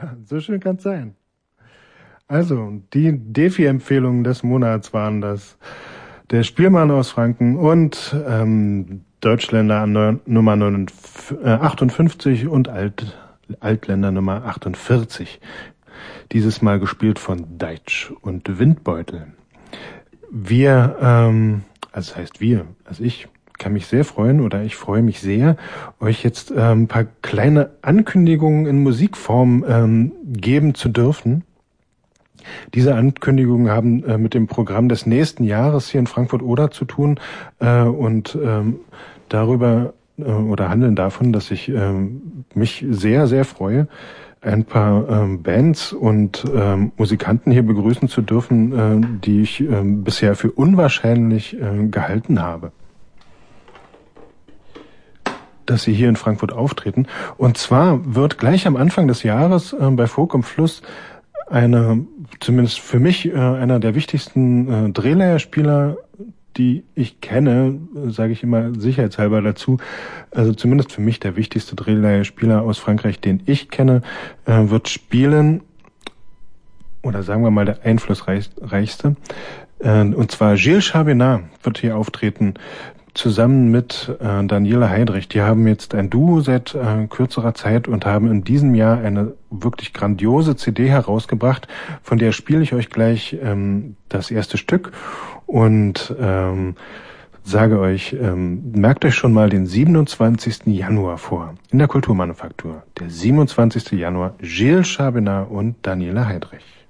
So schön kann's sein. Also, die Defi-Empfehlungen des Monats waren das der Spielmann aus Franken und Deutschländer an Nummer 58 und Altländer Nummer 48. Dieses Mal gespielt von Deitsch und Windbeutel. Ich kann mich sehr freuen oder ich freue mich sehr, euch jetzt ein paar kleine Ankündigungen in Musikform geben zu dürfen. Diese Ankündigungen haben mit dem Programm des nächsten Jahres hier in Frankfurt-Oder zu tun und darüber oder handeln davon, dass ich mich sehr, sehr freue, ein paar Bands und Musikanten hier begrüßen zu dürfen, die ich bisher für unwahrscheinlich gehalten habe, dass sie hier in Frankfurt auftreten. Und zwar wird gleich am Anfang des Jahres bei Folk im Fluss zumindest für mich, einer der wichtigsten Drehleierspieler, die ich kenne, sage ich immer sicherheitshalber dazu, also zumindest für mich der wichtigste Drehleierspieler aus Frankreich, den ich kenne, wird spielen, oder sagen wir mal der einflussreichste, und zwar Gilles Chabenat wird hier auftreten, zusammen mit Daniela Heidrich. Die haben jetzt ein Duo seit kürzerer Zeit und haben in diesem Jahr eine wirklich grandiose CD herausgebracht, von der spiele ich euch gleich das erste Stück und sage euch, merkt euch schon mal den 27. Januar vor, in der Kulturmanufaktur. Der 27. Januar, Gilles Chabenat und Daniela Heidrich.